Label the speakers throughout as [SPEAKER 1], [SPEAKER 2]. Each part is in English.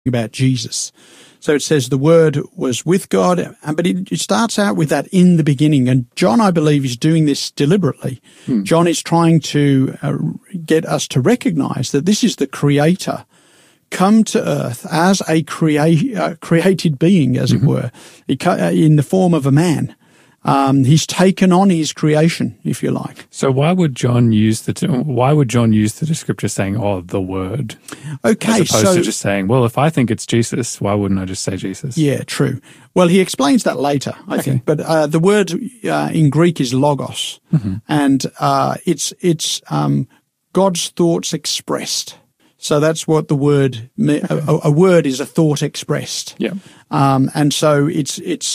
[SPEAKER 1] about Jesus. So it says the Word was with God, but it starts out with that in the beginning. And John, I believe, is doing this deliberately. John is trying to get us to recognize that this is the Creator come to earth as a created being, as it were, in the form of a man. He's taken on his creation, if you like.
[SPEAKER 2] So why would John use the descriptor saying, "Oh, the Word"?
[SPEAKER 1] Okay,
[SPEAKER 2] as opposed to just saying, "Well, if I think it's Jesus, why wouldn't I just say Jesus?"
[SPEAKER 1] Yeah, true. Well, he explains that later, I think. But the word in Greek is logos, and it's God's thoughts expressed. So that's what the word. A word is a thought expressed.
[SPEAKER 2] Yeah.
[SPEAKER 1] And so it's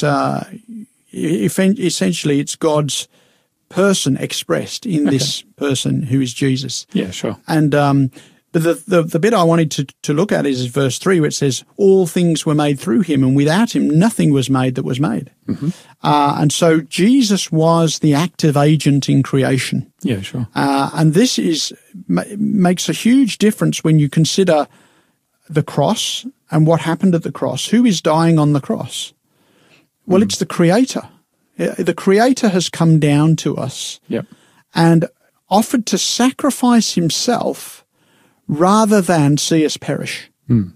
[SPEAKER 1] essentially it's God's person expressed in this person who is Jesus.
[SPEAKER 2] Yeah, sure.
[SPEAKER 1] And but the bit I wanted to look at is verse 3, where it says, "All things were made through him, and without him nothing was made that was made." And so Jesus was the active agent in creation.
[SPEAKER 2] Yeah, sure.
[SPEAKER 1] And this makes a huge difference when you consider the cross and what happened at the cross. Who is dying on the cross? Well, it's the Creator. The Creator has come down to us and offered to sacrifice himself rather than see us perish.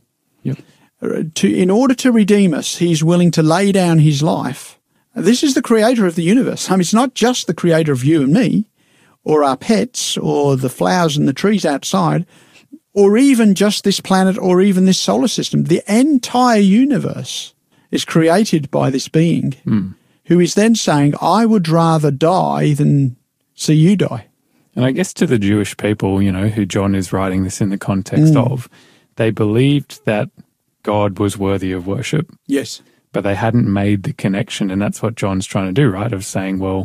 [SPEAKER 1] In order to redeem us, he's willing to lay down his life. This is the Creator of the universe. I mean, it's not just the Creator of you and me, or our pets, or the flowers and the trees outside, or even just this planet, or even this solar system. The entire universe is created by this being who is then saying, "I would rather die than see you die."
[SPEAKER 2] And I guess to the Jewish people, who John is writing this in the context of, they believed that God was worthy of worship.
[SPEAKER 1] Yes.
[SPEAKER 2] But they hadn't made the connection, and that's what John's trying to do, right? Of saying, well,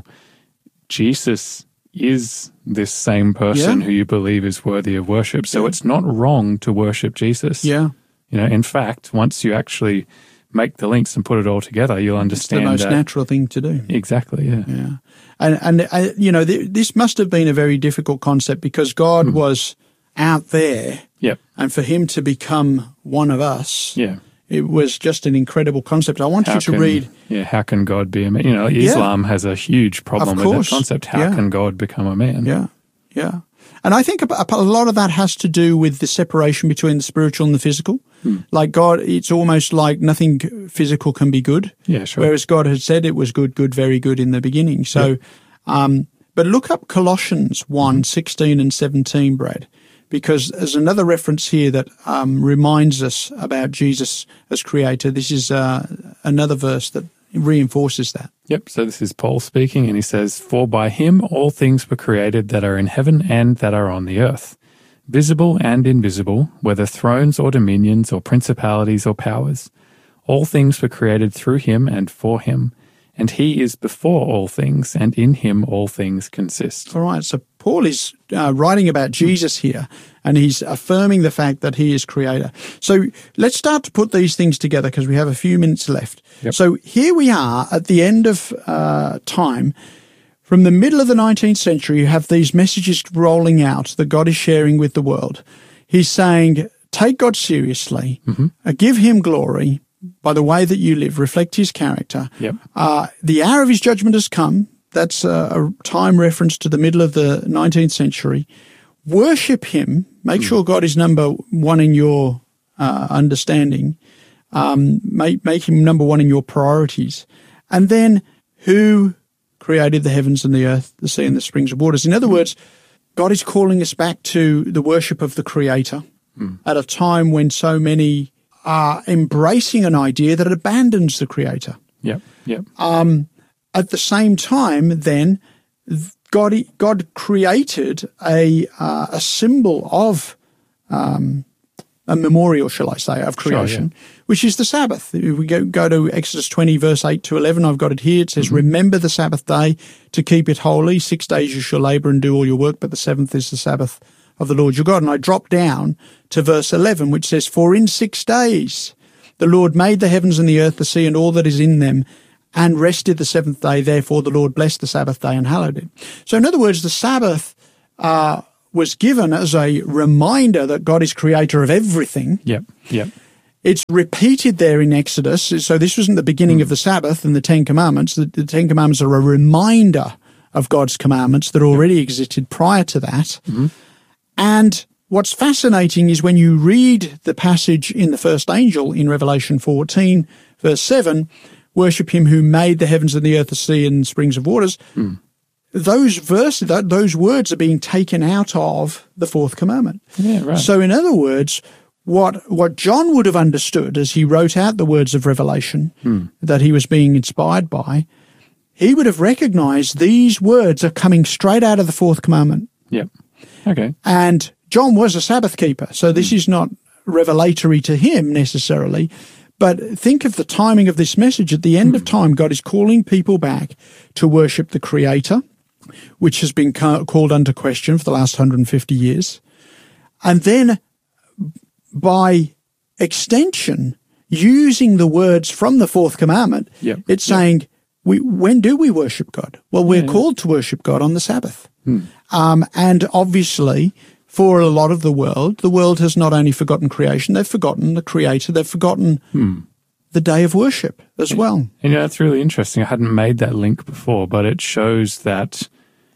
[SPEAKER 2] Jesus is this same person who you believe is worthy of worship. So it's not wrong to worship Jesus.
[SPEAKER 1] Yeah.
[SPEAKER 2] In fact, once you actually make the links and put it all together, you'll understand
[SPEAKER 1] it's the most natural thing to do.
[SPEAKER 2] Exactly, yeah.
[SPEAKER 1] And this must have been a very difficult concept because God was out there.
[SPEAKER 2] Yep.
[SPEAKER 1] And for him to become one of us, it was just an incredible concept. I want you to read.
[SPEAKER 2] Yeah, how can God be a man? Islam has a huge problem with that concept. How can God become a man?
[SPEAKER 1] Yeah. And I think a lot of that has to do with the separation between the spiritual and the physical. Like God, it's almost like nothing physical can be good.
[SPEAKER 2] Yeah, sure.
[SPEAKER 1] Whereas God had said it was good, very good in the beginning. So, but look up Colossians 1:16 and 17, Brad, because there's another reference here that reminds us about Jesus as Creator. This is another verse that reinforces that.
[SPEAKER 2] Yep, so this is Paul speaking, and he says, "For by him all things were created that are in heaven and that are on the earth, visible and invisible, whether thrones or dominions or principalities or powers. All things were created through him and for him, and he is before all things, and in him all things consist."
[SPEAKER 1] All right, so Paul is writing about Jesus here, and he's affirming the fact that he is Creator. So let's start to put these things together because we have a few minutes left.
[SPEAKER 2] Yep.
[SPEAKER 1] So here we are at the end of time. From the middle of the 19th century, you have these messages rolling out that God is sharing with the world. He's saying, take God seriously, give him glory by the way that you live, reflect his character.
[SPEAKER 2] Yep.
[SPEAKER 1] The hour of his judgment has come. That's a time reference to the middle of the 19th century. Worship him. Make sure God is number one in your understanding. Make him number one in your priorities. And then who created the heavens and the earth, the sea and the springs of waters? In other words, God is calling us back to the worship of the Creator at a time when so many are embracing an idea that abandons the Creator.
[SPEAKER 2] Yep.
[SPEAKER 1] At the same time, then, God created a symbol of a memorial, shall I say, of creation, which is the Sabbath. If we go to Exodus 20, verse 8 to 11, I've got it here. It says, "Remember the Sabbath day to keep it holy. 6 days you shall labor and do all your work, but the seventh is the Sabbath of the Lord your God." And I drop down to verse 11, which says, "For in 6 days the Lord made the heavens and the earth, the sea, and all that is in them, and rested the seventh day. Therefore the Lord blessed the Sabbath day and hallowed it." So in other words, the Sabbath was given as a reminder that God is creator of everything.
[SPEAKER 2] Yep.
[SPEAKER 1] It's repeated there in Exodus. So this wasn't the beginning of the Sabbath and the Ten Commandments. The Ten Commandments are a reminder of God's commandments that already existed prior to that.
[SPEAKER 2] Mm-hmm.
[SPEAKER 1] And what's fascinating is when you read the passage in the first angel in Revelation 14, verse 7, worship him who made the heavens and the earth, the sea and springs of waters. Those verses, those words are being taken out of the fourth commandment.
[SPEAKER 2] Yeah, right.
[SPEAKER 1] So in other words, what John would have understood as he wrote out the words of Revelation that he was being inspired by, he would have recognized these words are coming straight out of the fourth commandment.
[SPEAKER 2] Yep. Okay.
[SPEAKER 1] And John was a Sabbath keeper, so this is not revelatory to him necessarily. But think of the timing of this message. At the end of time, God is calling people back to worship the Creator, which has been called under question for the last 150 years. And then, by extension, using the words from the fourth commandment, it's saying, when do we worship God? Well, we're called to worship God on the Sabbath. And obviously, for a lot of the world has not only forgotten creation, they've forgotten the Creator, they've forgotten the day of worship as well.
[SPEAKER 2] And that's really interesting. I hadn't made that link before, but it shows that,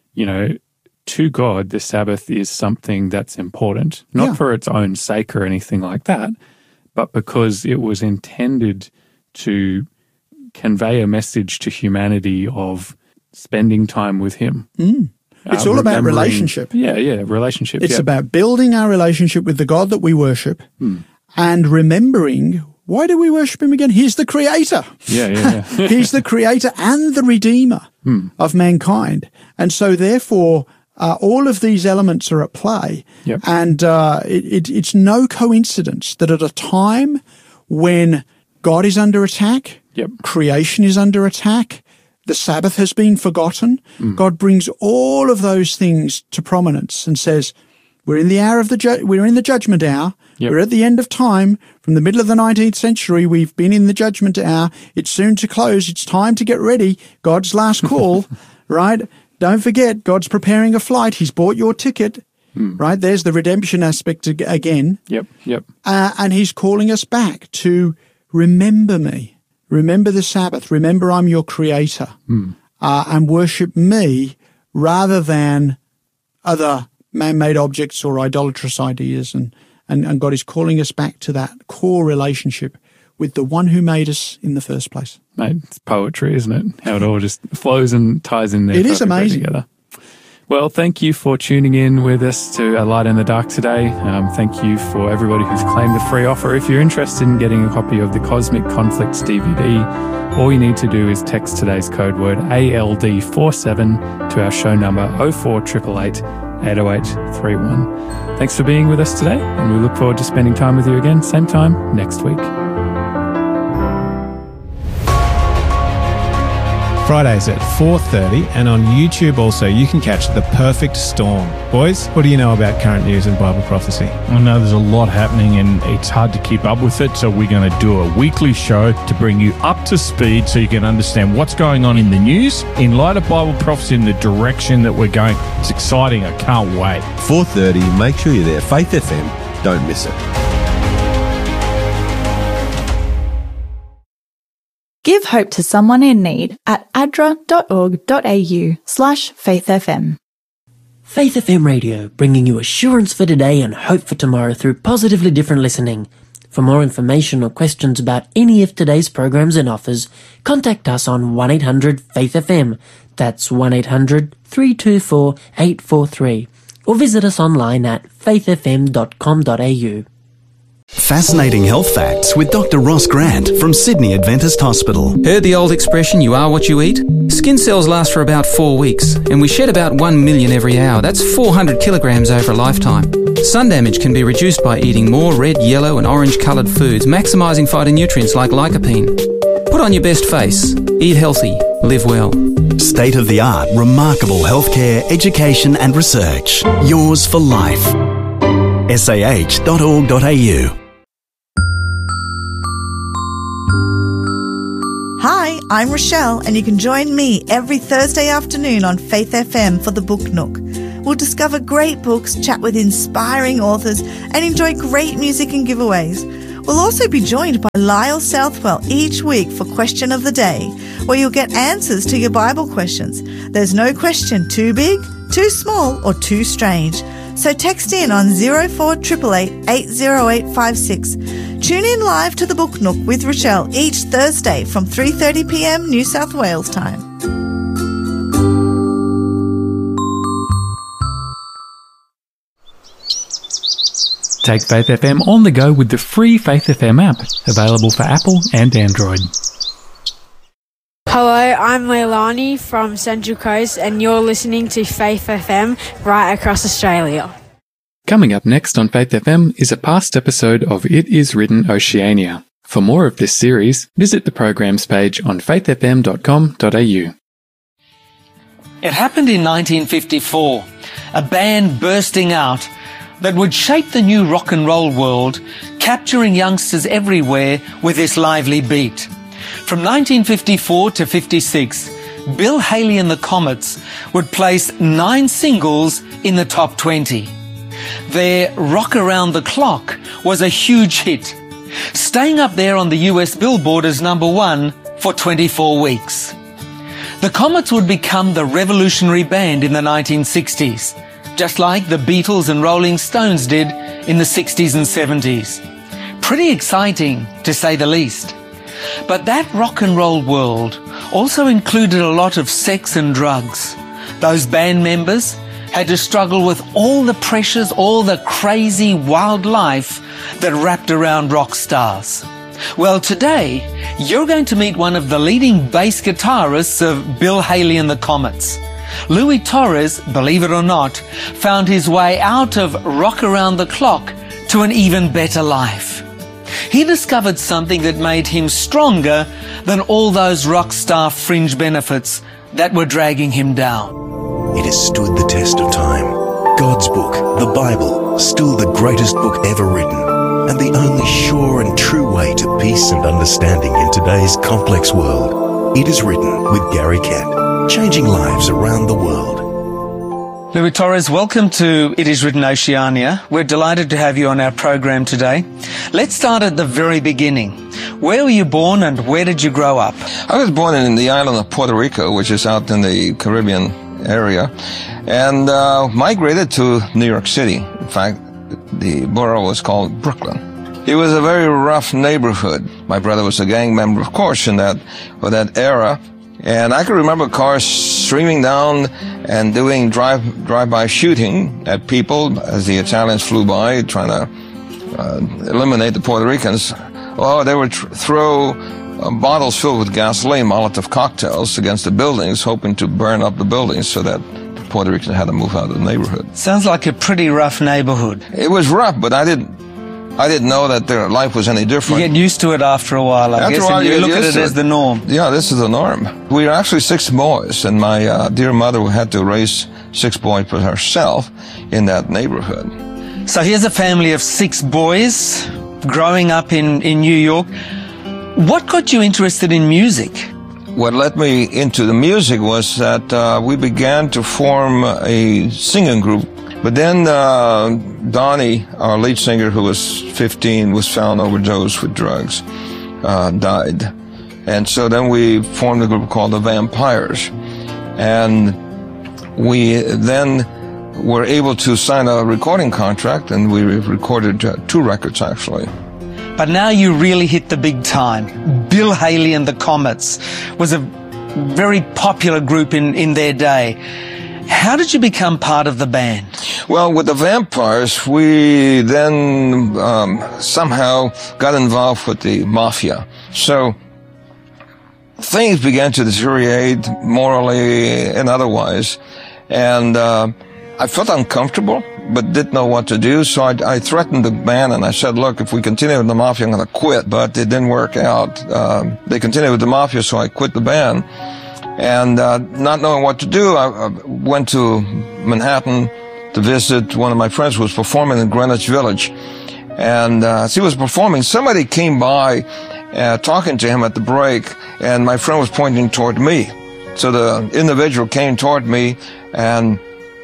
[SPEAKER 2] to God, the Sabbath is something that's important, not for its own sake or anything like that, but because it was intended to convey a message to humanity of spending time with him.
[SPEAKER 1] It's all about relationship.
[SPEAKER 2] Yeah, relationship.
[SPEAKER 1] It's about building our relationship with the God that we worship and remembering, why do we worship him again? He's the Creator.
[SPEAKER 2] Yeah.
[SPEAKER 1] He's the Creator and the Redeemer of mankind. And so therefore, all of these elements are at play. And it's no coincidence that at a time when God is under attack, creation is under attack, the Sabbath has been forgotten, God brings all of those things to prominence and says, we're in the hour of we're in the judgment hour. We're at the end of time. From the middle of the 19th century, we've been in the judgment hour. It's soon to close. It's time to get ready. God's last call, right? Don't forget, God's preparing a flight. He's bought your ticket, right? There's the redemption aspect again. And he's calling us back to remember me. Remember the Sabbath. Remember I'm your Creator. And worship me rather than other man-made objects or idolatrous ideas. And God is calling us back to that core relationship with the one who made us in the first place.
[SPEAKER 2] Mate, it's poetry, isn't it? How it all just flows and ties in there.
[SPEAKER 1] It is amazing.
[SPEAKER 2] Together. Well, thank you for tuning in with us to A Light in the Dark today. Thank you for everybody who's claimed the free offer. If you're interested in getting a copy of the Cosmic Conflicts DVD, all you need to do is text today's code word ALD47 to our show number 04888 80831. Thanks for being with us today, and we look forward to spending time with you again, same time next week.
[SPEAKER 3] Fridays at 4:30, and on YouTube also you can catch The Perfect Storm. Boys, what do you know about current news and Bible prophecy?
[SPEAKER 4] I know there's a lot happening and it's hard to keep up with it, so we're going to do a weekly show to bring you up to speed so you can understand what's going on in the news in light of Bible prophecy in the direction that we're going. It's exciting. I can't wait.
[SPEAKER 5] 4:30, make sure you're there. Faith FM, don't miss it.
[SPEAKER 6] Give hope to someone in need at adra.org.au/faithfm.
[SPEAKER 7] Faith FM Radio, bringing you assurance for today and hope for tomorrow through positively different listening. For more information or questions about any of today's programs and offers, contact us on 1-800-FAITH-FM. That's 1-800-324-843. Or visit us online at faithfm.com.au.
[SPEAKER 8] Fascinating health facts with Dr. Ross Grant from Sydney Adventist Hospital.
[SPEAKER 9] Heard the old expression, you are what you eat? Skin cells last for about 4 weeks, and we shed about 1 million every hour. That's 400 kilograms over a lifetime. Sun damage can be reduced by eating more red, yellow and orange coloured foods, maximising phytonutrients like lycopene. Put on your best face. Eat healthy. Live well.
[SPEAKER 8] State-of-the-art, remarkable healthcare, education and research. Yours for life. sah.org.au.
[SPEAKER 10] Hi, I'm Rochelle, and you can join me every Thursday afternoon on Faith FM for the Book Nook. We'll discover great books, chat with inspiring authors, and enjoy great music and giveaways. We'll also be joined by Lyle Southwell each week for Question of the Day, where you'll get answers to your Bible questions. There's no question too big, too small, or too strange. So text in on 0488 80856. Tune in live to the Book Nook with Rochelle each Thursday from 3:30 p.m. New South Wales time.
[SPEAKER 2] Take Faith FM on the go with the free Faith FM app, available for Apple and Android.
[SPEAKER 11] Hello, I'm Leilani from Central Coast and you're listening to Faith FM right across Australia.
[SPEAKER 2] Coming up next on Faith FM is a past episode of It Is Written Oceania. For more of this series, visit the programs page on faithfm.com.au.
[SPEAKER 12] It happened in 1954, a band bursting out that would shape the new rock and roll world, capturing youngsters everywhere with this lively beat. From 1954 to 56, Bill Haley and the Comets would place 9 singles in the top 20. Their Rock Around the Clock was a huge hit, staying up there on the US Billboard as #1 for 24 weeks. The Comets would become the revolutionary band in the 1960s, just like the Beatles and Rolling Stones did in the 60s and 70s. Pretty exciting, to say the least. But that rock and roll world also included a lot of sex and drugs. Those band members had to struggle with all the pressures, all the crazy wild life that wrapped around rock stars. Well, today, you're going to meet one of the leading bass guitarists of Bill Haley and the Comets. Louis Torres, believe it or not, found his way out of Rock Around the Clock to an even better life. He discovered something that made him stronger than all those rock star fringe benefits that were dragging him down.
[SPEAKER 13] It has stood the test of time. God's book, the Bible, still the greatest book ever written, and the only sure and true way to peace and understanding in today's complex world. It is written with Gary Kent, changing lives around the world.
[SPEAKER 12] Louis Torres, welcome to It Is Written Oceania. We're delighted to have you on our program today. Let's start at the very beginning. Where were you born and where did you grow up?
[SPEAKER 14] I was born in the island of Puerto Rico, which is out in the Caribbean area, and migrated to New York City. In fact, the borough was called Brooklyn. It was a very rough neighborhood. My brother was a gang member, of course, in that era. And I can remember cars streaming down and doing drive-by shooting at people as the Italians flew by, trying to eliminate the Puerto Ricans. Oh, they would throw bottles filled with gasoline, Molotov cocktails, against the buildings, hoping to burn up the buildings so that the Puerto Ricans had to move out of the neighborhood.
[SPEAKER 12] Sounds like a pretty rough neighborhood.
[SPEAKER 14] It was rough, but I didn't know that their life was any different.
[SPEAKER 12] You get used to it after a while, I guess, and you look at it as the norm.
[SPEAKER 14] Yeah, this is the norm. We were actually 6 boys, and my dear mother had to raise 6 boys for herself in that neighborhood.
[SPEAKER 12] So here's a family of 6 boys growing up in New York. What got you interested in music?
[SPEAKER 14] What led me into the music was that we began to form a singing group. But then Donnie, our lead singer, who was 15, was found overdosed with drugs, died. And so then we formed a group called the Vampires. And we then were able to sign a recording contract, and we recorded 2 records, actually.
[SPEAKER 12] But now you really hit the big time. Bill Haley and the Comets was a very popular group in their day. How did you become part of the band?
[SPEAKER 14] Well, with the Vampires, we then somehow got involved with the mafia. So things began to deteriorate morally and otherwise. And I felt uncomfortable, but didn't know what to do. So I threatened the band, and I said, look, if we continue with the mafia, I'm going to quit. But it didn't work out. They continued with the mafia, so I quit the band. And not knowing what to do, I went to Manhattan to visit one of my friends who was performing in Greenwich Village. And as he was performing, somebody came by talking to him at the break, and my friend was pointing toward me. So the individual came toward me and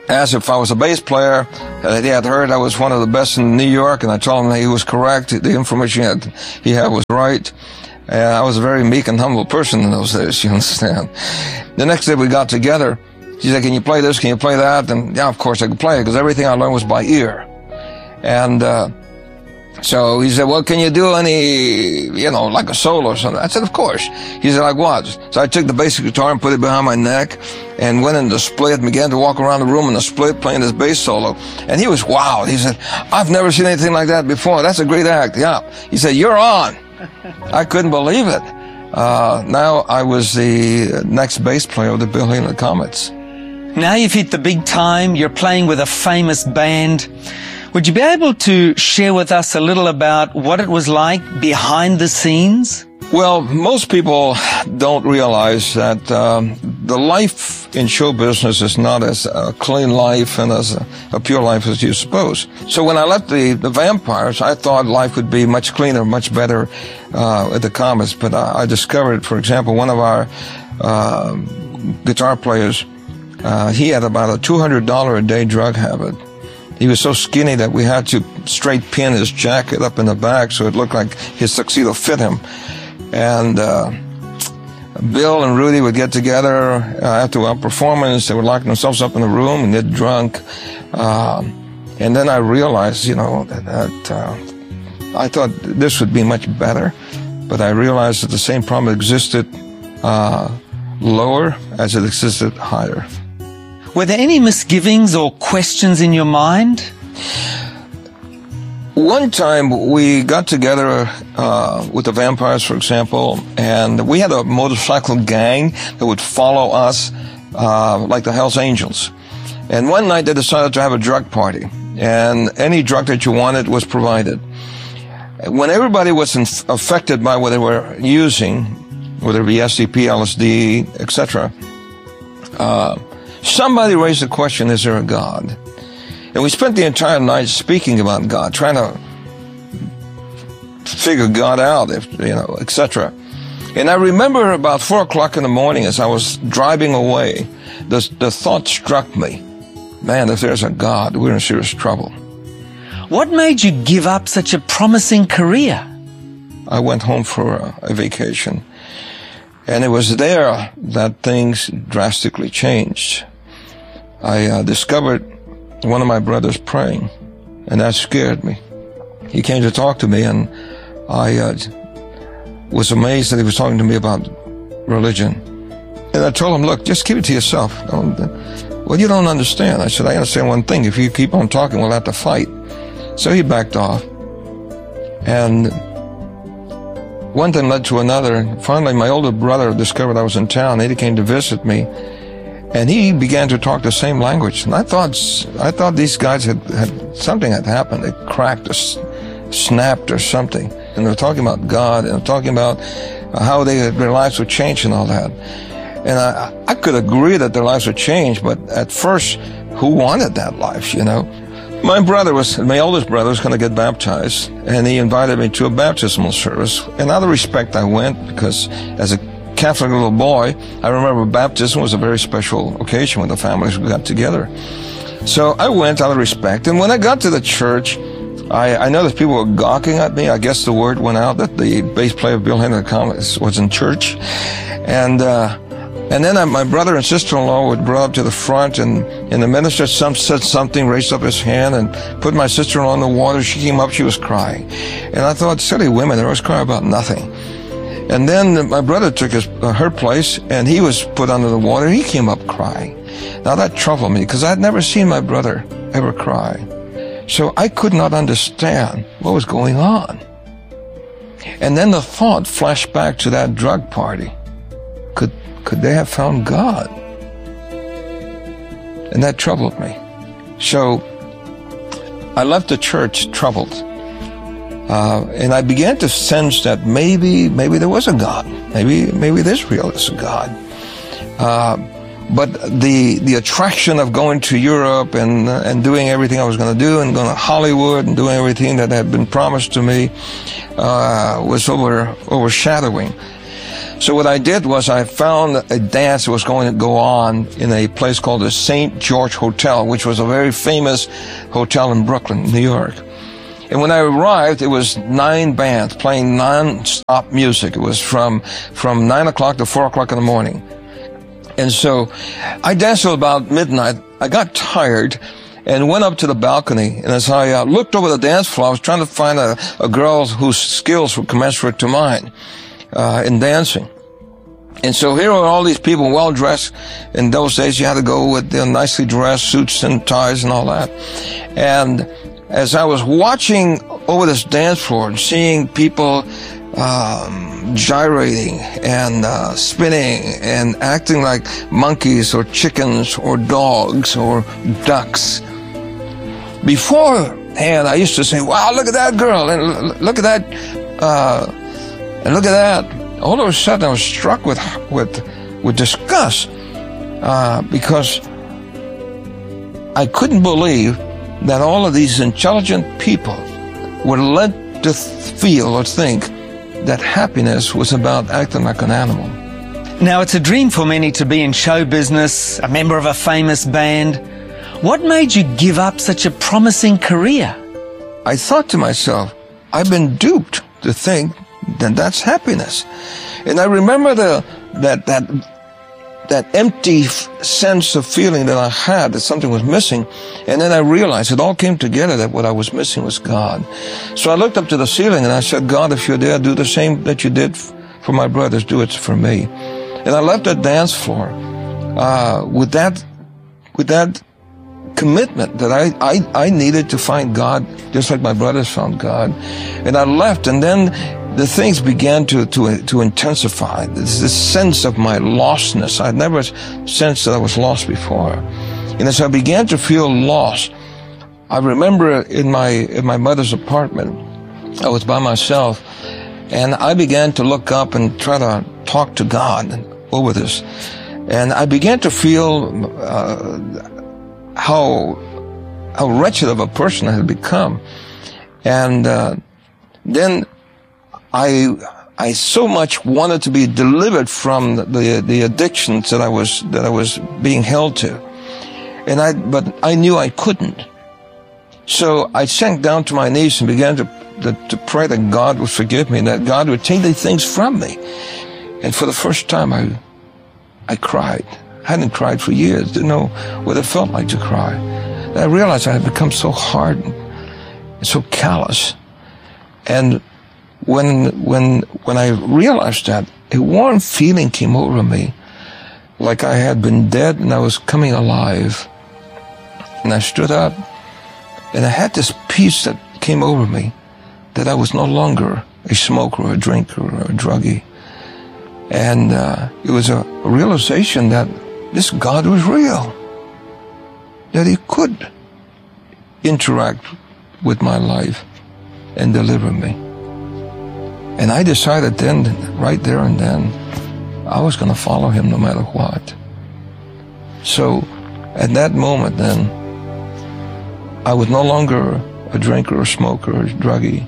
[SPEAKER 14] asked if I was a bass player. He had heard I was one of the best in New York, and I told him that he was correct. The information he had was right. I was a very meek and humble person in those days, you understand. The next day we got together. He said, can you play this? Can you play that? And yeah, of course I could play it, because everything I learned was by ear. And so he said, well, can you do any, like a solo or something? I said, of course. He said, like what? So I took the basic guitar and put it behind my neck and went into the split and began to walk around the room in the split playing this bass solo. And he was wowed. He said, I've never seen anything like that before. That's a great act. Yeah. He said, you're on. I couldn't believe it. Now I was the next bass player of the Bill Haley and the Comets.
[SPEAKER 12] Now you've hit the big time. You're playing with a famous band. Would you be able to share with us a little about what it was like behind the scenes?
[SPEAKER 14] Well, most people don't realize that the life in show business is not as a clean life and as a pure life as you suppose. So when I left the Vampires, I thought life would be much cleaner, much better at the Comets. But I discovered, for example, one of our guitar players, he had about a $200 a day drug habit. He was so skinny that we had to straight pin his jacket up in the back so it looked like his tuxedo fit him. And Bill and Rudy would get together after our performance. They would lock themselves up in the room and get drunk. And then I realized, that I thought this would be much better. But I realized that the same problem existed lower as it existed higher.
[SPEAKER 12] Were there any misgivings or questions in your mind?
[SPEAKER 14] One time we got together with the Vampires, for example, and we had a motorcycle gang that would follow us like the Hells Angels. And one night they decided to have a drug party, and any drug that you wanted was provided. When everybody was affected by what they were using, whether it be SCP, LSD, etc., somebody raised the question, is there a God? And we spent the entire night speaking about God, trying to figure God out, etc. And I remember about 4 o'clock in the morning as I was driving away, the thought struck me, man, if there's a God, we're in serious trouble.
[SPEAKER 12] What made you give up such a promising career?
[SPEAKER 14] I went home for a vacation. And it was there that things drastically changed. I discovered one of my brothers praying, and that scared me. He came to talk to me, and I was amazed that he was talking to me about religion. And I told him, look, just keep it to yourself. Well, you don't understand. I said, I understand one thing. If you keep on talking, we'll have to fight. So he backed off. And one thing led to another. Finally, my older brother discovered I was in town, and he came to visit me. And he began to talk the same language. And I thought these guys had something had happened. They cracked or snapped or something. And they're talking about God, and they're talking about how their lives would change and all that. And I could agree that their lives would change, but at first, who wanted that life, My oldest brother was going to get baptized, and he invited me to a baptismal service. And out of respect, I went, because as a Catholic little boy, I remember baptism was a very special occasion when the families got together. So I went out of respect, and when I got to the church, I noticed people were gawking at me. I guess the word went out that the bass player of Bill Haley and the Comets was in church. And then my brother and sister-in-law were brought up to the front, and the minister said something, raised up his hand, and put my sister-in-law in the water. She came up, she was crying. And I thought, silly women, they always cry about nothing. And then my brother took her place, and he was put under the water. He came up crying. Now that troubled me, because I had never seen my brother ever cry. So I could not understand what was going on. And then the thought flashed back to that drug party. Could they have found God? And that troubled me. So I left the church troubled. And I began to sense that maybe there was a God. Maybe Israel is a God. But the attraction of going to Europe and doing everything I was going to do, and going to Hollywood and doing everything that had been promised to me was overshadowing. So what I did was I found a dance that was going to go on in a place called the St. George Hotel, which was a very famous hotel in Brooklyn, New York. And when I arrived, it was 9 bands playing non-stop music. It was from 9 o'clock to 4 o'clock in the morning. And so I danced till about midnight. I got tired and went up to the balcony. And as I looked over the dance floor, I was trying to find a girl whose skills were commensurate to mine in dancing. And so here are all these people well dressed. In those days, you had to go with nicely dressed suits and ties and all that. And as I was watching over this dance floor and seeing people gyrating and spinning and acting like monkeys or chickens or dogs or ducks, beforehand I used to say, wow, look at that girl and look at that and look at that. All of a sudden I was struck with disgust because I couldn't believe that all of these intelligent people were led to feel or think that happiness was about acting like an animal.
[SPEAKER 12] Now, it's a dream for many to be in show business, a member of a famous band. What made you give up such a promising career?
[SPEAKER 14] I thought to myself, I've been duped to think that that's happiness. And I remember that empty sense of feeling that I had that something was missing. And then I realized it all came together that what I was missing was God. So I looked up to the ceiling and I said, God, if you're there, do the same that you did for my brothers, do it for me. And I left that dance floor with that commitment that I needed to find God just like my brothers found God. And I left, and then the things began to intensify. This sense of my lostness. I'd never sensed that I was lost before. And as I began to feel lost, I remember in my mother's apartment, I was by myself, and I began to look up and try to talk to God over this. And I began to feel how wretched of a person I had become. And then I so much wanted to be delivered from the addictions that I was being held to, but I knew I couldn't. So I sank down to my knees and began to pray that God would forgive me, and that God would take these things from me. And for the first time, I cried. I hadn't cried for years. Didn't know what it felt like to cry. And I realized I had become so hardened and so callous. And when I realized that, a warm feeling came over me, like I had been dead and I was coming alive. And I stood up, and I had this peace that came over me, that I was no longer a smoker or a drinker or a druggie. And it was a realization that this God was real, that He could interact with my life and deliver me. And I decided then, right there and then, I was going to follow Him no matter what. So at that moment then, I was no longer a drinker or smoker or druggie.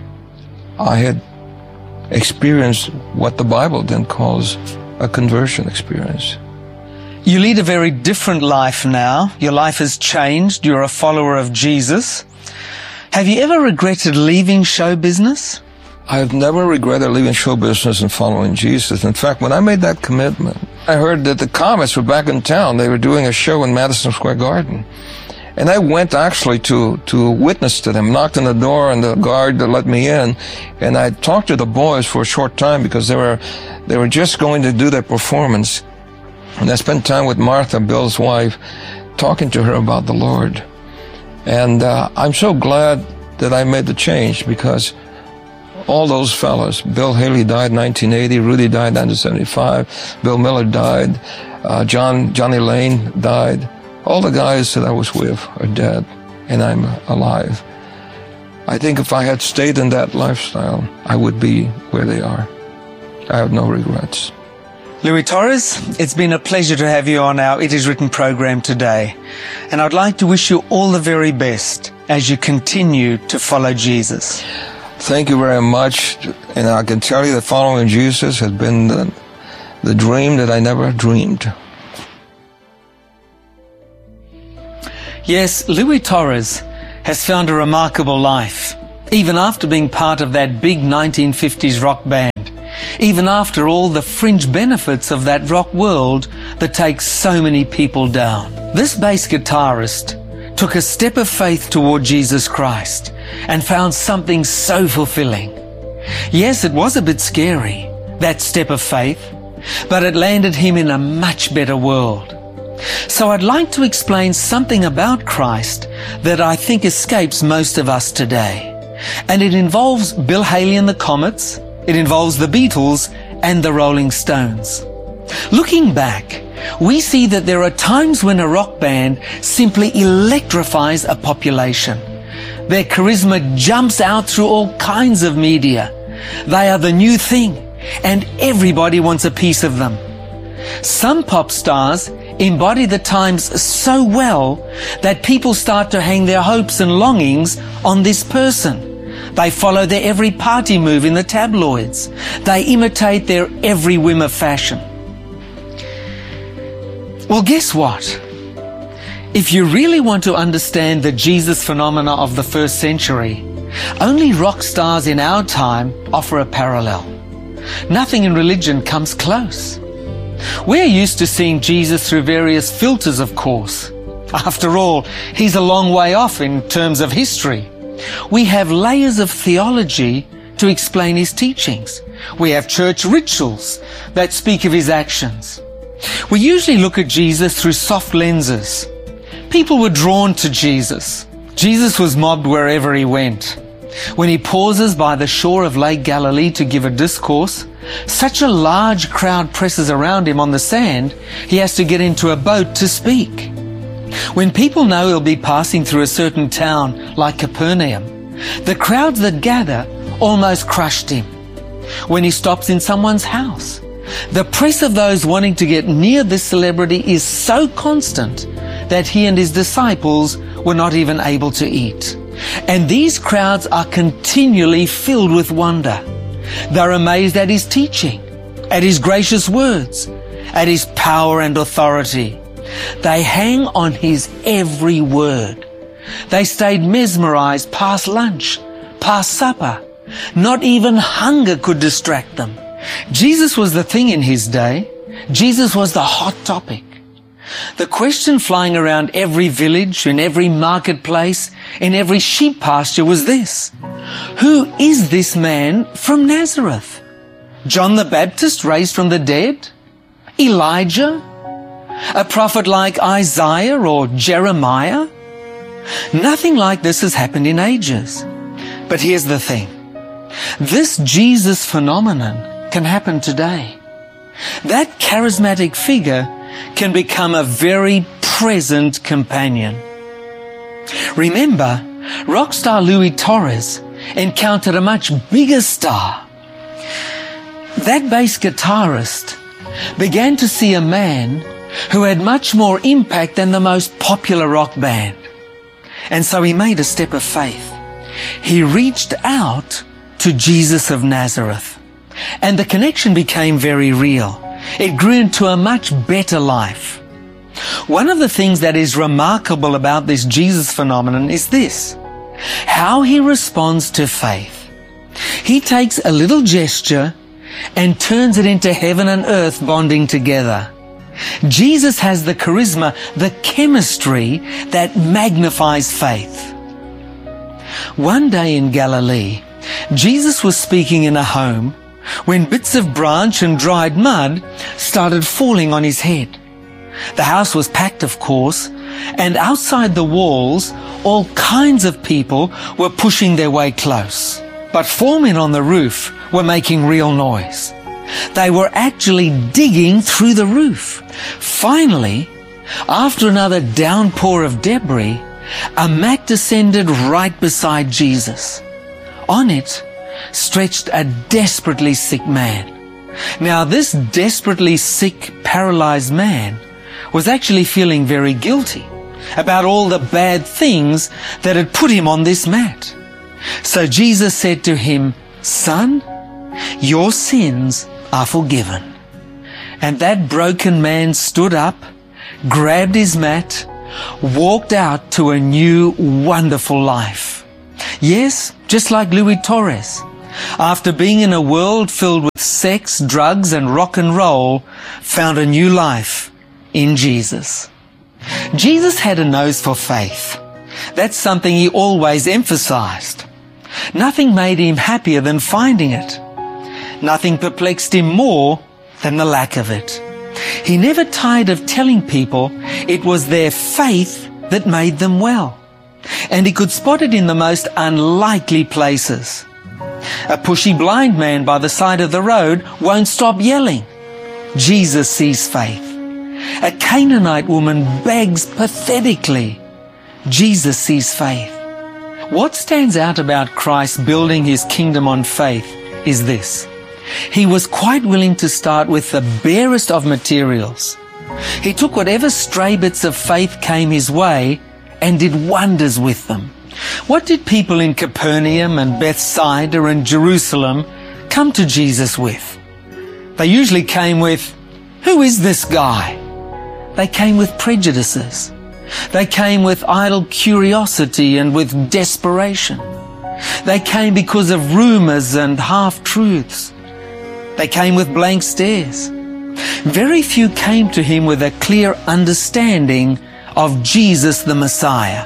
[SPEAKER 14] I had experienced what the Bible then calls a conversion experience.
[SPEAKER 12] You lead a very different life now. Your life has changed. You're a follower of Jesus. Have you ever regretted leaving show business?
[SPEAKER 14] I've never regretted leaving show business and following Jesus. In fact, when I made that commitment, I heard that the Comets were back in town. They were doing a show in Madison Square Garden. And I went actually to witness to them, knocked on the door, and the guard let me in. And I talked to the boys for a short time because they were just going to do their performance. And I spent time with Martha, Bill's wife, talking to her about the Lord. And I'm so glad that I made the change, because all those fellas, Bill Haley died in 1980, Rudy died in 1975, Bill Miller died, Johnny Lane died. All the guys that I was with are dead, and I'm alive. I think if I had stayed in that lifestyle, I would be where they are. I have no regrets.
[SPEAKER 12] Louis Torres, it's been a pleasure to have you on our It Is Written program today. And I'd like to wish you all the very best as you continue to follow Jesus.
[SPEAKER 14] Thank you very much. And I can tell you that following Jesus has been the dream that I never dreamed.
[SPEAKER 12] Yes, Louis Torres has found a remarkable life, even after being part of that big 1950s rock band, even after all the fringe benefits of that rock world that takes so many people down. This bass guitarist took a step of faith toward Jesus Christ and found something so fulfilling. Yes, it was a bit scary, that step of faith, but it landed him in a much better world. So I'd like to explain something about Christ that I think escapes most of us today. And it involves Bill Haley and the Comets, it involves the Beatles and the Rolling Stones. Looking back, we see that there are times when a rock band simply electrifies a population. Their charisma jumps out through all kinds of media. They are the new thing, and everybody wants a piece of them. Some pop stars embody the times so well that people start to hang their hopes and longings on this person. They follow their every party move in the tabloids. They imitate their every whim of fashion. Well, guess what? If you really want to understand the Jesus phenomena of the first century, only rock stars in our time offer a parallel. Nothing in religion comes close. We're used to seeing Jesus through various filters, of course. After all, he's a long way off in terms of history. We have layers of theology to explain his teachings. We have church rituals that speak of his actions. We usually look at Jesus through soft lenses. People were drawn to Jesus. Jesus was mobbed wherever he went. When he pauses by the shore of Lake Galilee to give a discourse, such a large crowd presses around him on the sand, he has to get into a boat to speak. When people know he'll be passing through a certain town like Capernaum, the crowds that gather almost crushed him. When he stops in someone's house, the press of those wanting to get near this celebrity is so constant that he and his disciples were not even able to eat. And these crowds are continually filled with wonder. They're amazed at his teaching, at his gracious words, at his power and authority. They hang on his every word. They stayed mesmerized past lunch, past supper. Not even hunger could distract them. Jesus was the thing in his day. Jesus was the hot topic. The question flying around every village, in every marketplace, in every sheep pasture was this: who is this man from Nazareth? John the Baptist raised from the dead? Elijah? A prophet like Isaiah or Jeremiah? Nothing like this has happened in ages. But here's the thing. This Jesus phenomenon can happen today. That charismatic figure can become a very present companion. Remember, rock star Louis Torres encountered a much bigger star. That bass guitarist began to see a man who had much more impact than the most popular rock band. And so he made a step of faith. He reached out to Jesus of Nazareth. And the connection became very real. It grew into a much better life. One of the things that is remarkable about this Jesus phenomenon is this: how he responds to faith. He takes a little gesture and turns it into heaven and earth bonding together. Jesus has the charisma, the chemistry that magnifies faith. One day in Galilee, Jesus was speaking in a home when bits of branch and dried mud started falling on his head. The house was packed, of course, and outside the walls, all kinds of people were pushing their way close. But 4 men on the roof were making real noise. They were actually digging through the roof. Finally, after another downpour of debris, a mat descended right beside Jesus. On it stretched a desperately sick man. Now, this desperately sick, paralyzed man was actually feeling very guilty about all the bad things that had put him on this mat. So Jesus said to him, "Son, your sins are forgiven." And that broken man stood up, grabbed his mat, walked out to a new, wonderful life. Yes, just like Louis Torres, after being in a world filled with sex, drugs, and rock and roll, found a new life in Jesus. Jesus had a nose for faith. That's something he always emphasized. Nothing made him happier than finding it. Nothing perplexed him more than the lack of it. He never tired of telling people it was their faith that made them well. And he could spot it in the most unlikely places. A pushy blind man by the side of the road won't stop yelling. Jesus sees faith. A Canaanite woman begs pathetically. Jesus sees faith. What stands out about Christ building his kingdom on faith is this. He was quite willing to start with the barest of materials. He took whatever stray bits of faith came his way and did wonders with them. What did people in Capernaum and Bethsaida and Jerusalem come to Jesus with? They usually came with, "Who is this guy?" They came with prejudices. They came with idle curiosity and with desperation. They came because of rumors and half-truths. They came with blank stares. Very few came to him with a clear understanding of Jesus the Messiah.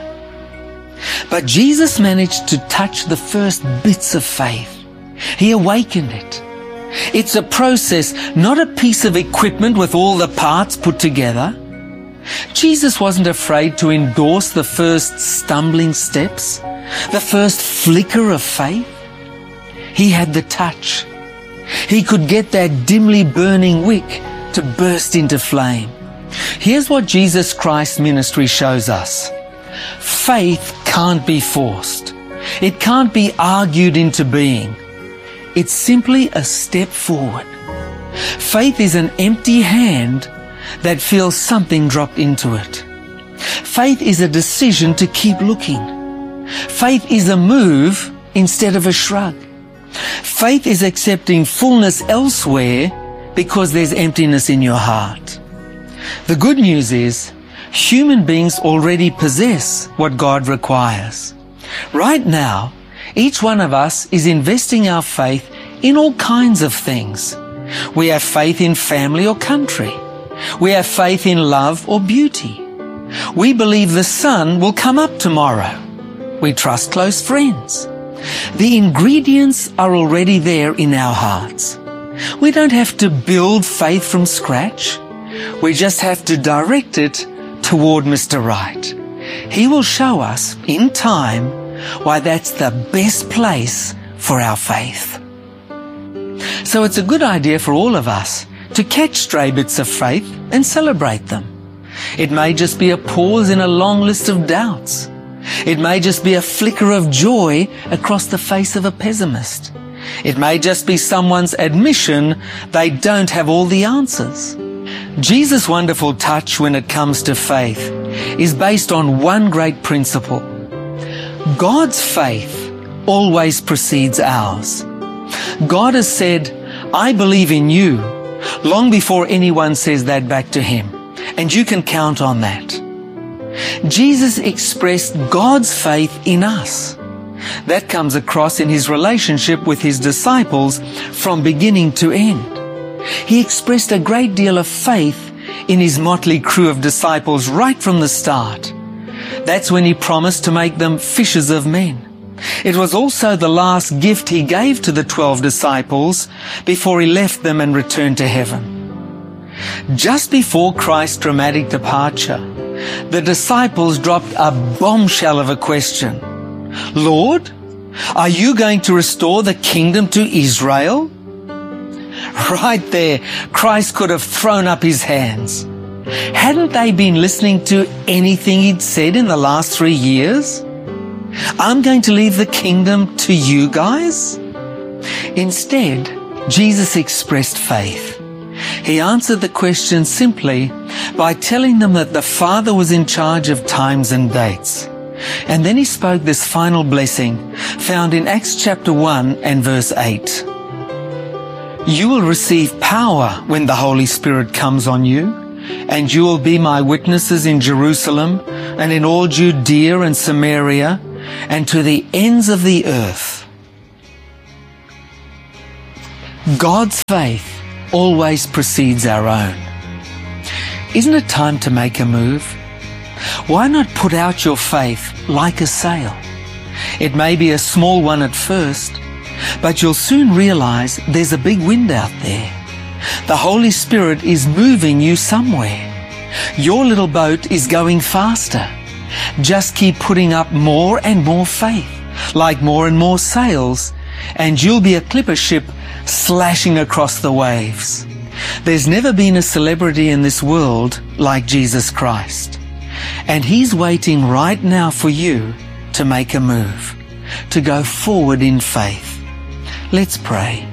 [SPEAKER 12] But Jesus managed to touch the first bits of faith. He awakened it. It's a process, not a piece of equipment with all the parts put together. Jesus wasn't afraid to endorse the first stumbling steps, the first flicker of faith. He had the touch. He could get that dimly burning wick to burst into flame. Here's what Jesus Christ's ministry shows us. Faith can't be forced. It can't be argued into being. It's simply a step forward. Faith is an empty hand that feels something dropped into it. Faith is a decision to keep looking. Faith is a move instead of a shrug. Faith is accepting fullness elsewhere because there's emptiness in your heart. The good news is, human beings already possess what God requires. Right now, each one of us is investing our faith in all kinds of things. We have faith in family or country. We have faith in love or beauty. We believe the sun will come up tomorrow. We trust close friends. The ingredients are already there in our hearts. We don't have to build faith from scratch. We just have to direct it toward Mr. Right. He will show us in time why that's the best place for our faith. So it's a good idea for all of us to catch stray bits of faith and celebrate them. It may just be a pause in a long list of doubts. It may just be a flicker of joy across the face of a pessimist. It may just be someone's admission they don't have all the answers. Jesus' wonderful touch when it comes to faith is based on one great principle. God's faith always precedes ours. God has said, "I believe in you," long before anyone says that back to him. And you can count on that. Jesus expressed God's faith in us. That comes across in his relationship with his disciples from beginning to end. He expressed a great deal of faith in his motley crew of disciples right from the start. That's when he promised to make them fishers of men. It was also the last gift he gave to the 12 disciples before he left them and returned to heaven. Just before Christ's dramatic departure, the disciples dropped a bombshell of a question. "Lord, are you going to restore the kingdom to Israel?" Right there, Christ could have thrown up his hands. Hadn't they been listening to anything he'd said in the last 3 years? "I'm going to leave the kingdom to you guys?" Instead, Jesus expressed faith. He answered the question simply by telling them that the Father was in charge of times and dates. And then he spoke this final blessing, found in Acts chapter 1 and verse 8. You will receive power when the Holy Spirit comes on you, and you will be my witnesses in Jerusalem and in all Judea and Samaria and to the ends of the earth. God's faith always precedes our own. Isn't it time to make a move? Why not put out your faith like a sail? It may be a small one at first, but you'll soon realize there's a big wind out there. The Holy Spirit is moving you somewhere. Your little boat is going faster. Just keep putting up more and more faith, like more and more sails, and you'll be a clipper ship slashing across the waves. There's never been a celebrity in this world like Jesus Christ. And He's waiting right now for you to make a move, to go forward in faith. Let's pray.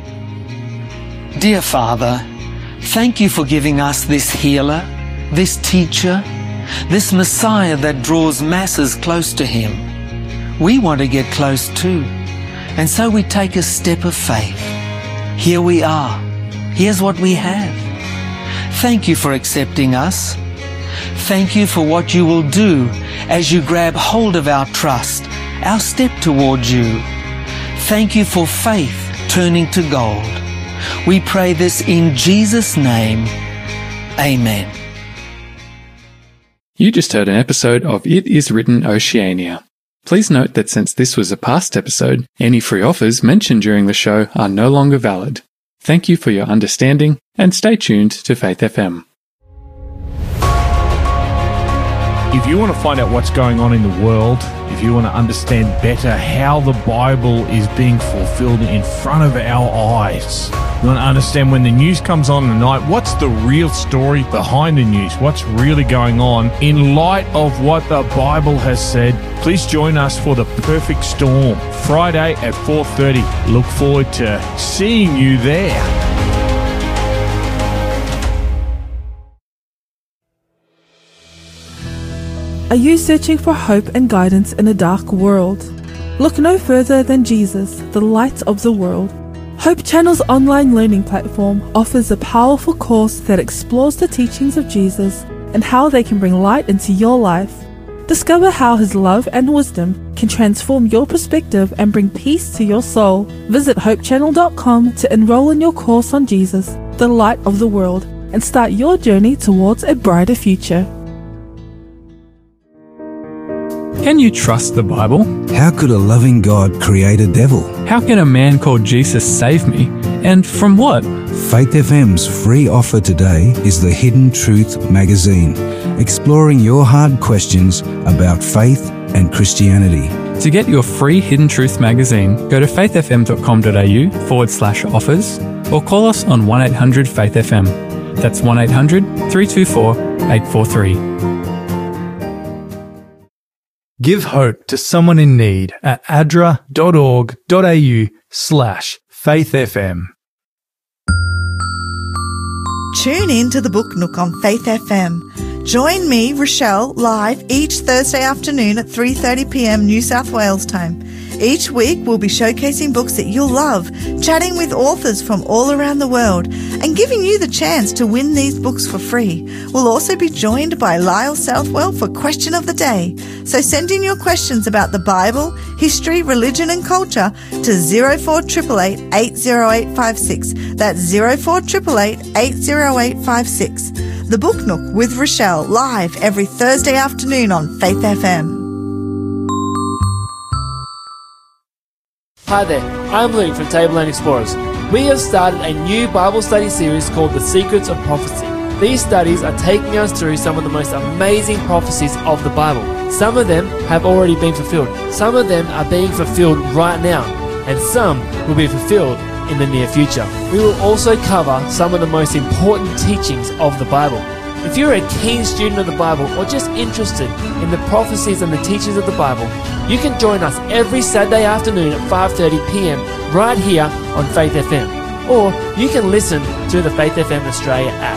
[SPEAKER 12] Dear Father, thank you for giving us this healer, this teacher, this Messiah that draws masses close to Him. We want to get close too, and so we take a step of faith. Here we are. Here's what we have. Thank you for accepting us. Thank you for what you will do as you grab hold of our trust, our step towards you. Thank you for faith turning to gold. We pray this in Jesus' name. Amen.
[SPEAKER 2] You just heard an episode of It Is Written Oceania. Please note that since this was a past episode, any free offers mentioned during the show are no longer valid. Thank you for your understanding, and stay tuned to Faith FM.
[SPEAKER 4] If you want to find out what's going on in the world, if you want to understand better how the Bible is being fulfilled in front of our eyes, you want to understand when the news comes on at night, what's the real story behind the news? What's really going on in light of what the Bible has said? Please join us for The Perfect Storm, Friday at 4:30. Look forward to seeing you there.
[SPEAKER 15] Are you searching for hope and guidance in a dark world? Look no further than Jesus, the light of the world. Hope Channel's online learning platform offers a powerful course that explores the teachings of Jesus and how they can bring light into your life. Discover how His love and wisdom can transform your perspective and bring peace to your soul. Visit hopechannel.com to enroll in your course on Jesus, the light of the world, and start your journey towards a brighter future.
[SPEAKER 2] Can you trust the Bible?
[SPEAKER 16] How could a loving God create a devil?
[SPEAKER 2] How can a man called Jesus save me? And from what?
[SPEAKER 16] Faith FM's free offer today is the Hidden Truth magazine, exploring your hard questions about faith and Christianity.
[SPEAKER 2] To get your free Hidden Truth magazine, go to faithfm.com.au/offers or call us on 1-800-FAITH-FM. That's 1-800-324-843.
[SPEAKER 3] Give hope to someone in need at adra.org.au/faithfm.
[SPEAKER 10] Tune in to the Book Nook on Faith FM. Join me, Rochelle, live each Thursday afternoon at 3:30 p.m. New South Wales time. Each week we'll be showcasing books that you'll love, chatting with authors from all around the world, and giving you the chance to win these books for free. We'll also be joined by Lyle Southwell for Question of the Day. So send in your questions about the Bible, history, religion and culture to 0488 80856. That's 0488 80856. The Book Nook with Rochelle, live every Thursday afternoon on Faith FM.
[SPEAKER 17] Hi there, I'm Luke from Tableland Explorers. We have started a new Bible study series called The Secrets of Prophecy. These studies are taking us through some of the most amazing prophecies of the Bible. Some of them have already been fulfilled. Some of them are being fulfilled right now. And some will be fulfilled in the near future. We will also cover some of the most important teachings of the Bible. If you're a keen student of the Bible or just interested in the prophecies and the teachings of the Bible, you can join us every Saturday afternoon at 5:30 p.m. right here on Faith FM. Or you can listen to the Faith FM Australia app.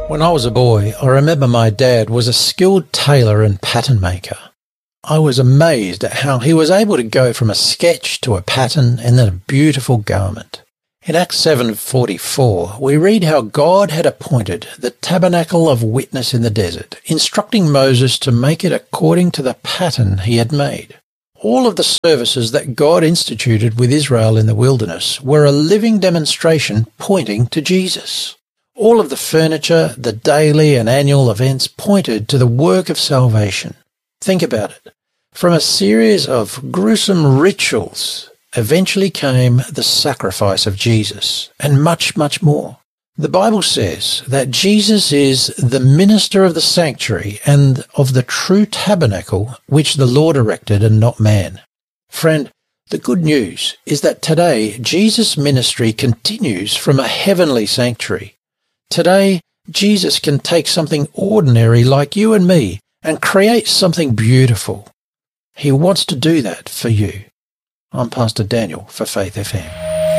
[SPEAKER 18] When I was a boy, I remember my dad was a skilled tailor and pattern maker. I was amazed at how he was able to go from a sketch to a pattern and then a beautiful garment. In Acts 7:44, we read how God had appointed the tabernacle of witness in the desert, instructing Moses to make it according to the pattern he had made. All of the services that God instituted with Israel in the wilderness were a living demonstration pointing to Jesus. All of the furniture, the daily and annual events pointed to the work of salvation. Think about it. From a series of gruesome rituals, eventually came the sacrifice of Jesus, and much, much more. The Bible says that Jesus is the minister of the sanctuary and of the true tabernacle which the Lord erected and not man. Friend, the good news is that today Jesus' ministry continues from a heavenly sanctuary. Today, Jesus can take something ordinary like you and me and create something beautiful. He wants to do that for you. I'm Pastor Daniel for Faith FM.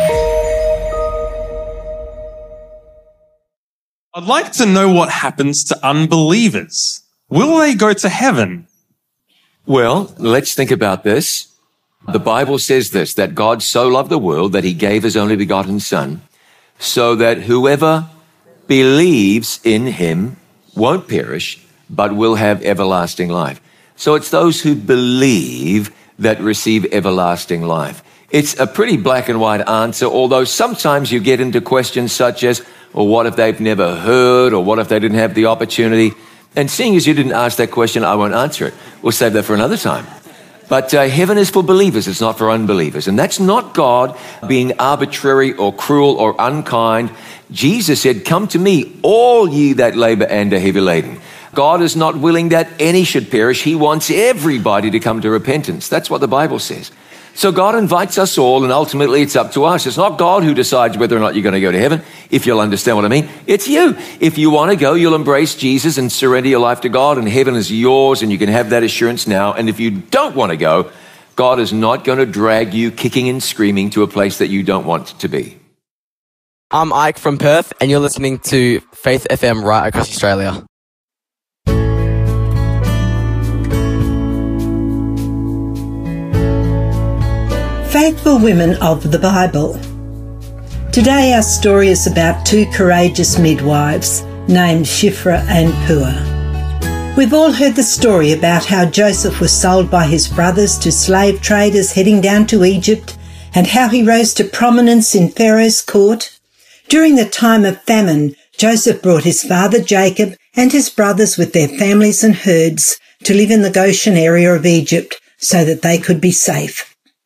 [SPEAKER 19] I'd like to know what happens to unbelievers. Will they go to heaven?
[SPEAKER 20] Well, let's think about this. The Bible says this, that God so loved the world that he gave his only begotten Son, so that whoever believes in him won't perish, but will have everlasting life. So it's those who believe that receive everlasting life. It's a pretty black and white answer, although sometimes you get into questions such as, or what if they've never heard, or what if they didn't have the opportunity? And seeing as you didn't ask that question, I won't answer it. We'll save that for another time. But heaven is for believers, it's not for unbelievers. And that's not God being arbitrary or cruel or unkind. Jesus said, "Come to me, all ye that labor and are heavy laden." God is not willing that any should perish. He wants everybody to come to repentance. That's what the Bible says. So God invites us all, and ultimately it's up to us. It's not God who decides whether or not you're going to go to heaven, if you'll understand what I mean. It's you. If you want to go, you'll embrace Jesus and surrender your life to God, and heaven is yours, and you can have that assurance now. And if you don't want to go, God is not going to drag you kicking and screaming to a place that you don't want to be.
[SPEAKER 21] I'm Ike from Perth, and you're listening to Faith FM right across Australia.
[SPEAKER 22] Faithful Women of the Bible. Today our story is about two courageous midwives named Shiphrah and Puah. We've all heard the story about how Joseph was sold by his brothers to slave traders heading down to Egypt, and how he rose to prominence in Pharaoh's court. During the time of famine, Joseph brought his father Jacob and his brothers with their families and herds to live in the Goshen area of Egypt so that they could be safe.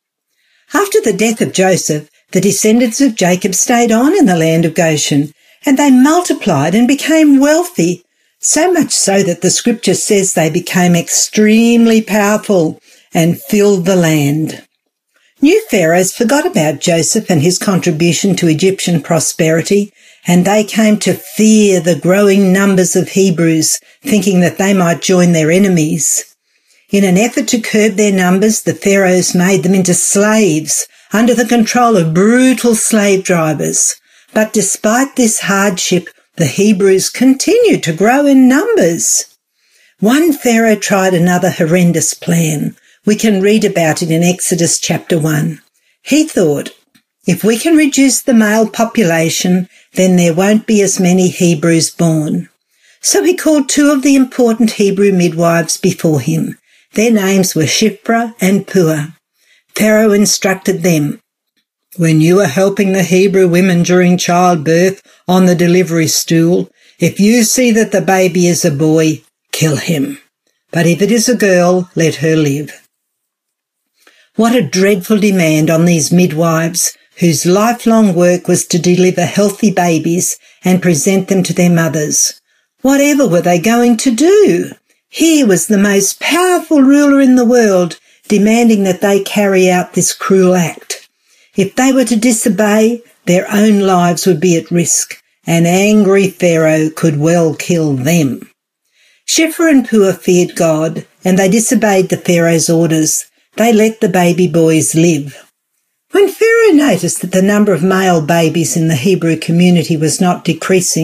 [SPEAKER 22] After the death of Joseph, the descendants of Jacob stayed on in the land of Goshen, and they multiplied and became wealthy, so much so that the scripture says they became extremely powerful and filled the land. New pharaohs forgot about Joseph and his contribution to Egyptian prosperity, and they came to fear the growing numbers of Hebrews, thinking that they might join their enemies. In an effort to curb their numbers, the pharaohs made them into slaves under the control of brutal slave drivers. But despite this hardship, the Hebrews continued to grow in numbers. One pharaoh tried another horrendous plan. We can read about it in Exodus chapter 1. He thought, if we can reduce the male population, then there won't be as many Hebrews born. So he called two of the important Hebrew midwives before him. Their names were Shiphrah and Puah. Pharaoh instructed them, when you are helping the Hebrew women during childbirth on the delivery stool, if you see that the baby is a boy, kill him. But if it is a girl, let her live. What a dreadful demand on these midwives, whose lifelong work was to deliver healthy babies and present them to their mothers. Whatever were they going to do? Here was the most powerful ruler in the world demanding that they carry out this cruel act. If they were to disobey, their own lives would be at risk. An angry Pharaoh could well kill them. Shiphrah and Puah feared God, and they disobeyed the Pharaoh's orders. They let the baby boys live. When Pharaoh noticed that the number of male babies in the Hebrew community was not decreasing,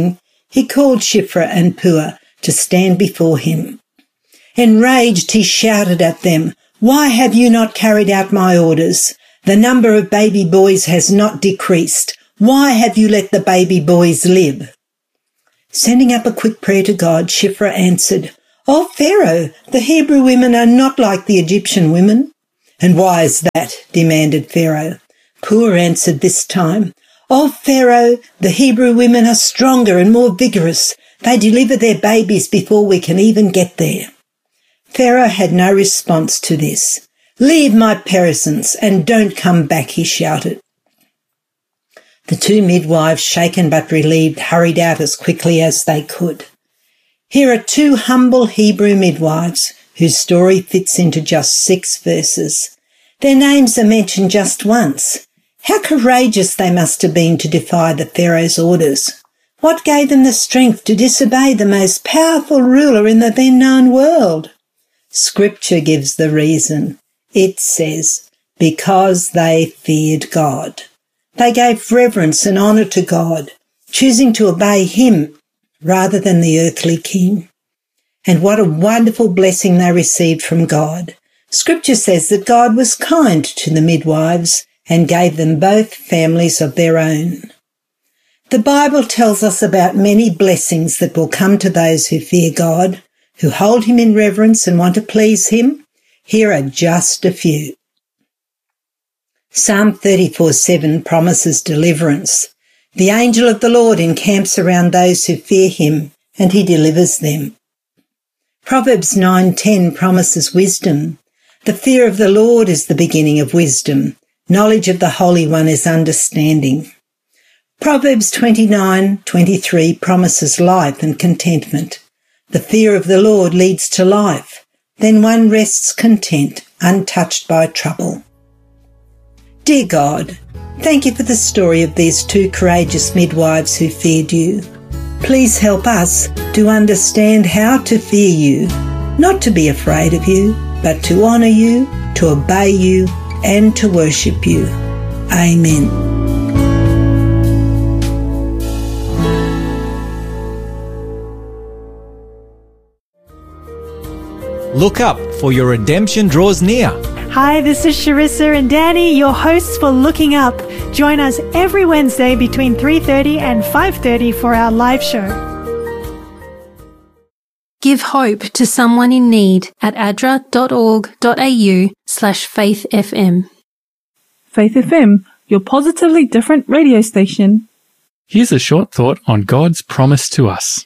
[SPEAKER 22] he called Shiphrah and Puah to stand before him. Enraged, he shouted at them, "Why have you not carried out my orders? The number of baby boys has not decreased. Why have you let the baby boys live?" Sending up a quick prayer to God, Shiphrah answered, "O Pharaoh, the Hebrew women are not like the Egyptian women." "And why is that?" demanded Pharaoh. Puah answered this time, "O Pharaoh, the Hebrew women are stronger and more vigorous. They deliver their babies before we can even get there." Pharaoh had no response to this. "Leave my peasants and don't come back," he shouted. The two midwives, shaken but relieved, hurried out as quickly as they could. Here are two humble Hebrew midwives whose story fits into just 6 verses. Their names are mentioned just once. How courageous they must have been to defy the Pharaoh's orders. What gave them the strength to disobey the most powerful ruler in the then-known world? Scripture gives the reason. It says, because they feared God. They gave reverence and honour to God, choosing to obey him rather than the earthly king. And what a wonderful blessing they received from God. Scripture says that God was kind to the midwives and gave them both families of their own. The Bible tells us about many blessings that will come to those who fear God, who hold him in reverence and want to please him. Here are just a few. Psalm 34:7 promises deliverance. The angel of the Lord encamps around those who fear him, and he delivers them. Proverbs 9:10 promises wisdom. The fear of the Lord is the beginning of wisdom. Knowledge of the Holy One is understanding. Proverbs 29:23 promises life and contentment. The fear of the Lord leads to life. Then one rests content, untouched by trouble. Dear God, thank you for the story of these two courageous midwives who feared you. Please help us to understand how to fear you, not to be afraid of you, but to honour you, to obey you, and to worship you. Amen.
[SPEAKER 1] Look up, for your redemption draws near.
[SPEAKER 5] Hi, this is Sharissa and Danny, your hosts for Looking Up. Join us every Wednesday between 3:30 and 5:30 for our live show.
[SPEAKER 23] Give hope to someone in need at adra.org.au/faithfm.
[SPEAKER 15] Faith FM, your positively different radio station.
[SPEAKER 2] Here's a short thought on God's promise to us.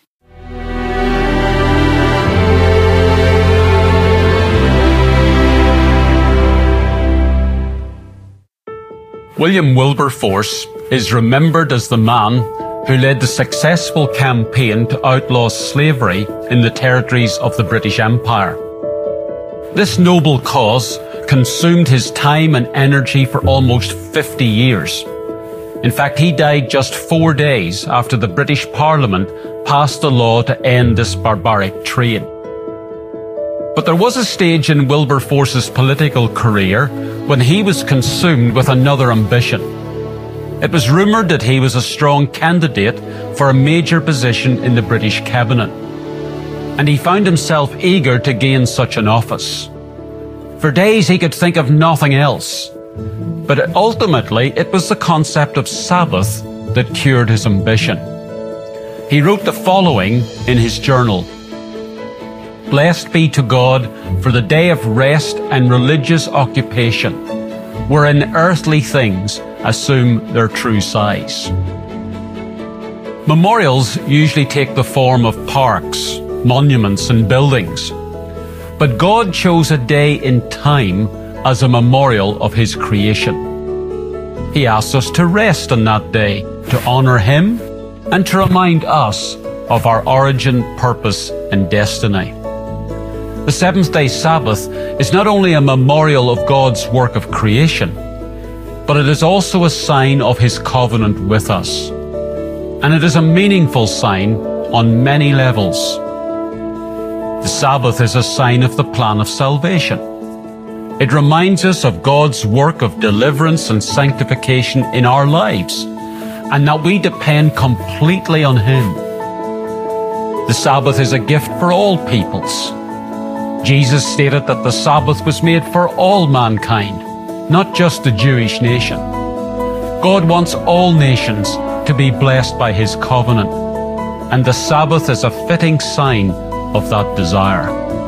[SPEAKER 24] William Wilberforce is remembered as the man who led the successful campaign to outlaw slavery in the territories of the British Empire. This noble cause consumed his time and energy for almost 50 years. In fact, he died just 4 days after the British Parliament passed a law to end this barbaric trade. But there was a stage in Wilberforce's political career when he was consumed with another ambition. It was rumoured that he was a strong candidate for a major position in the British cabinet, and he found himself eager to gain such an office. For days he could think of nothing else, but ultimately it was the concept of Sabbath that cured his ambition. He wrote the following in his journal: "Blessed be to God for the day of rest and religious occupation, wherein earthly things assume their true size." Memorials usually take the form of parks, monuments, and buildings. But God chose a day in time as a memorial of his creation. He asks us to rest on that day, to honour him, and to remind us of our origin, purpose, and destiny. The seventh-day Sabbath is not only a memorial of God's work of creation, but it is also a sign of his covenant with us. And it is a meaningful sign on many levels. The Sabbath is a sign of the plan of salvation. It reminds us of God's work of deliverance and sanctification in our lives, and that we depend completely on him. The Sabbath is a gift for all peoples. Jesus stated that the Sabbath was made for all mankind, not just the Jewish nation. God wants all nations to be blessed by His covenant, and the Sabbath is a fitting sign of that desire.